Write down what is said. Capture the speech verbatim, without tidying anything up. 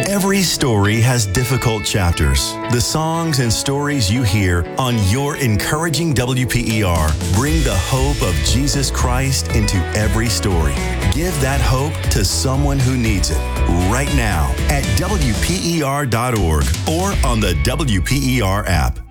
Every story has difficult chapters. The songs and stories you hear on your encouraging W P E R bring the hope of Jesus Christ into every story. Give that hope to someone who needs it right now at W P E R dot org or on the W P E R app.